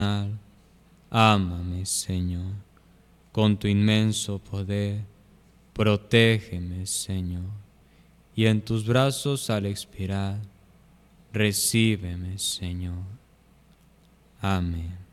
Ámame, Señor, con tu inmenso poder, protégeme, Señor, y en tus brazos al expirar, recíbeme, Señor. Amén.